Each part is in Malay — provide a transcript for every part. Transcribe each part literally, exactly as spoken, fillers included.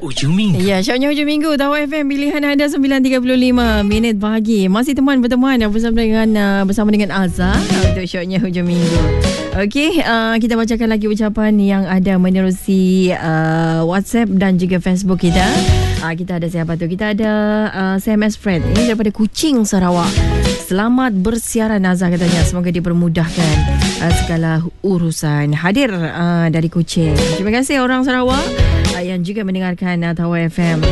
Ujung Minggu. Ya, syoknya Hujung Minggu. Tahu F M pilihan anda sembilan tiga puluh lima minit pagi. Masih teman berteman bersama dengan uh, bersama dengan Azhar untuk syoknya Hujung Minggu. Okey, uh, kita bacakan lagi ucapan yang ada menerusi uh, WhatsApp dan juga Facebook kita. Uh, kita ada siapa tu? Kita ada uh, C M S Fred. Ini daripada Kuching, Sarawak. Selamat bersiaran Azhar katanya. Semoga dipermudahkan uh, segala urusan. Hadir uh, dari Kuching. Terima kasih orang Sarawak uh, yang juga mendengarkan uh, Tawar F M.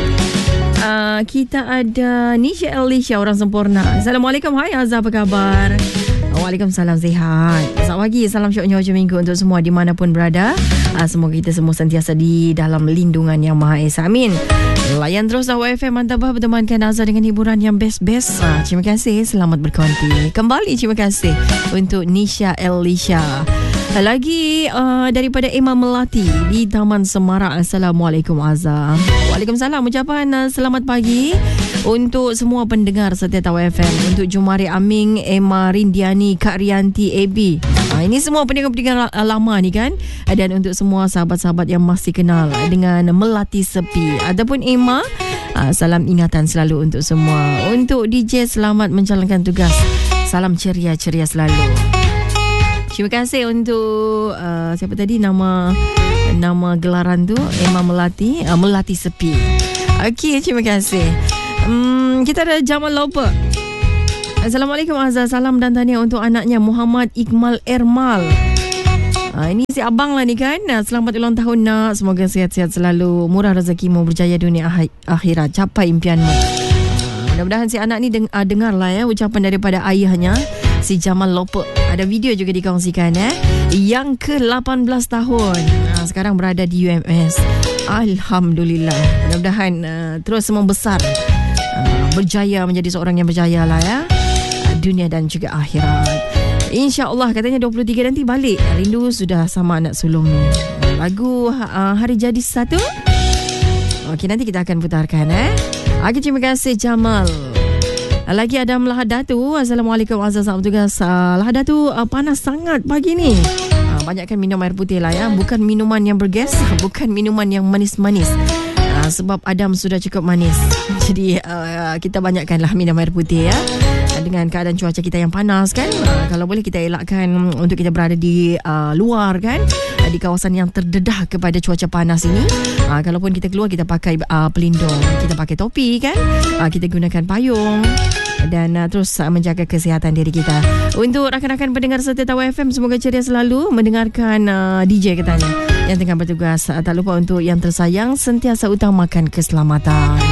Uh, kita ada Nisha Elisha, orang sempurna. Assalamualaikum. Hai Azhar, apa khabar? Waalaikumsalam, sihat. Selamat pagi, salam syoknya Hujung Minggu untuk semua dimanapun berada. uh, Semoga kita semua sentiasa di dalam lindungan Yang Maha Esa. Amin. Layan terus Tawar F M, mantap bertemankan Azhar dengan hiburan yang best-best. uh, Terima kasih, selamat berkonti kembali. Terima kasih untuk Nisha Elisha. Lagi uh, daripada Emma Melati di Taman Semarak. Assalamualaikum Azhar. Waalaikumsalam. Ucapan uh, selamat pagi untuk semua pendengar setia Tawar F M. Untuk Jumari Aming, Emma Rindiani, Kak Rianti, A B. Ha, ini semua pendengar-pendengar lama ni kan. Dan untuk semua sahabat-sahabat yang masih kenal dengan Melati Sepi ataupun Emma, ha, salam ingatan selalu untuk semua. Untuk D J, selamat menjalankan tugas. Salam ceria-ceria selalu. Terima kasih untuk uh, siapa tadi nama nama gelaran tu, Emma Melati, uh, Melati Sepi. Okey, terima kasih. Hmm, kita ada Jamal Lauper. Assalamualaikum Azhar, salam dan tahniah untuk anaknya Muhammad Iqmal Ermal. Uh, ini si abang lah ni kan. uh, Selamat ulang tahun nak. Semoga sihat-sihat selalu, murah rezekimu, berjaya dunia akhirat, capai impianmu. uh, Mudah-mudahan si anak ni deng- uh, dengar lah ya ucapan daripada ayahnya, si Jamal Lauper. Ada video juga dikongsikan eh. Yang ke lapan belas tahun. Nah, sekarang berada di U M S. Alhamdulillah. Mudah-mudahan uh, terus membesar. Uh, berjaya menjadi seorang yang berjaya lah ya. Uh, dunia dan juga akhirat. InsyaAllah katanya dua puluh tiga nanti balik. Rindu sudah sama anak sulung ni. Lagu uh, Hari Jadi Satu. Okey, nanti kita akan putarkan eh. Okey, terima kasih Jamal. Lagi ada Lahadatu. Assalamualaikum Azhar, selamat tugas. uh, Lahadatu, uh, panas sangat pagi ni. uh, Banyakkan minum air putih lah ya. Bukan minuman yang bergas, bukan minuman yang manis-manis. uh, Sebab Adam sudah cukup manis. Jadi uh, kita banyakkanlah minum air putih ya. Dengan keadaan cuaca kita yang panas kan, uh, kalau boleh kita elakkan untuk kita berada di uh, luar kan, uh, di kawasan yang terdedah kepada cuaca panas ini. uh, Kalaupun kita keluar, kita pakai uh, pelindung, kita pakai topi kan, uh, kita gunakan payung dan uh, terus uh, menjaga kesihatan diri kita. Untuk rakan-rakan pendengar setia Tawar F M, semoga ceria selalu mendengarkan uh, D J katanya yang tengah bertugas. uh, Tak lupa untuk yang tersayang, sentiasa utamakan keselamatan.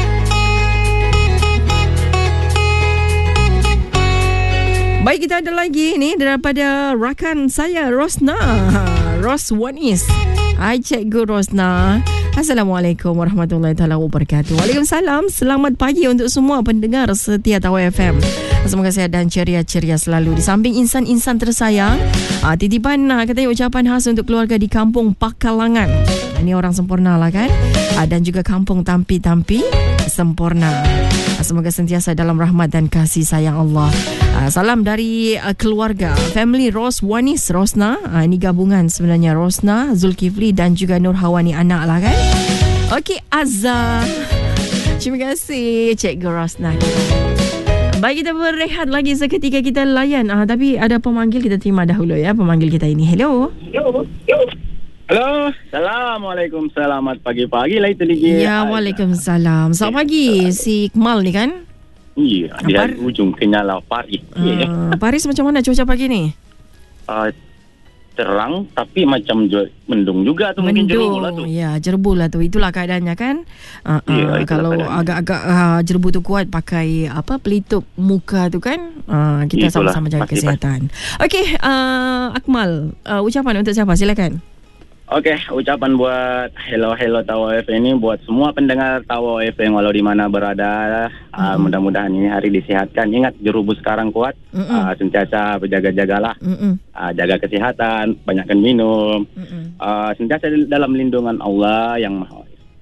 Baik, kita ada lagi ni daripada rakan saya, Rosna. Ros Wanis. Hai Cikgu Rosna. Assalamualaikum warahmatullahi taala wabarakatuh. Waalaikumsalam. Selamat pagi untuk semua pendengar setia Tawar F M. Semoga sehat dan ceria-ceria selalu. Di samping insan-insan tersayang, uh, titipan uh, katanya ucapan khas untuk keluarga di Kampung Pakalangan. Ini orang sempurna lah kan. uh, Dan juga Kampung Tampi-Tampi sempurna. uh, Semoga sentiasa dalam rahmat dan kasih sayang Allah. uh, Salam dari uh, keluarga family Ros Wanis Rosna. uh, Ini gabungan sebenarnya, Rosna, Zulkifli dan juga Nur Hawani anak lah kan. Okey Azhar, terima kasih Cikgu Rosna. Baik, kita berehat lagi seketika, kita layan. Ah, tapi ada pemanggil, kita terima dahulu ya pemanggil kita ini. Hello. Hello. Halo. Assalamualaikum. Selamat pagi-pagi lah itu lagi. Ya, Waalaikumsalam. Selamat pagi si Iqmal ni kan? Iya, di Par- ujung Kenyala Paris. Uh, Paris macam mana cuaca pagi ni? Uh, terang tapi macam mendung juga tu, mungkin jerubu lah tu. Ya, jerubu lah tu. Itulah keadaannya kan. Uh, ya, uh, kalau keadaannya. Agak-agak uh, jerubu tu kuat, pakai apa pelitup muka tu kan. Uh, kita itulah, sama-sama jaga pasti, kesihatan. Okey, uh, Akmal, uh, ucapan untuk siapa? Silakan. Okey, ucapan buat hello-hello Tawar F M ini buat semua pendengar Tawar F M walau di mana berada. Mm-hmm. Uh, mudah-mudahan ini hari disehatkan. Ingat jerubu sekarang kuat. Mm-hmm. Uh, sentiasa berjaga-jagalah. Mm-hmm. Uh, jaga kesehatan, banyakkan minum. Mm-hmm. Uh, sentiasa dalam lindungan Allah yang Maha.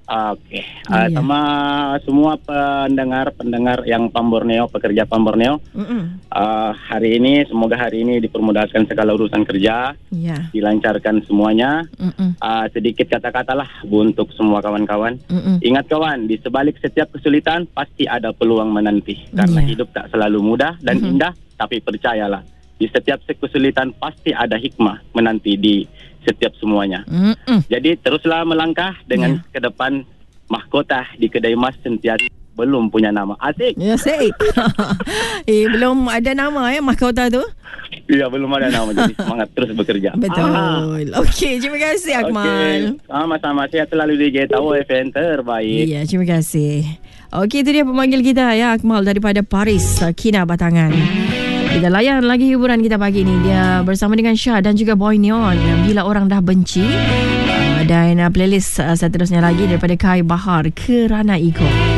Okey. Uh, Iya. sama semua pendengar-pendengar yang Pam Borneo, pekerja Pam Borneo. Uh, hari ini semoga hari ini dipermudahkan segala urusan kerja, Ya. dilancarkan semuanya. Uh, sedikit kata-kata lah untuk semua kawan-kawan. Mm-mm. Ingat kawan, di sebalik setiap kesulitan pasti ada peluang menanti. Karena Ya. hidup tak selalu mudah dan Mm-mm. indah, tapi percayalah, di setiap kesulitan pasti ada hikmah menanti di setiap semuanya. Mm-mm. Jadi teruslah melangkah dengan Ya. ke depan. Mahkota di kedai mas sentiasa belum punya nama. Asik. Ya, Syed. eh, belum ada nama ya mahkota tu? Ya, belum ada nama. Jadi semangat terus bekerja. Betul. Ah. Okey, terima kasih Akmal. Okey. Sama-sama. Saya selalu di J Tawo F M terbaik. Ya, terima kasih. Okey, itu dia pemanggil kita ya, Akmal daripada Paris, Kina Batangan. Kita layan lagi hiburan kita pagi ni. Dia bersama dengan Syah dan juga Boy Neon. Bila Orang Dah Benci. Uh, dan uh, playlist uh, seterusnya lagi daripada Kai Bahar, Kerana Ego.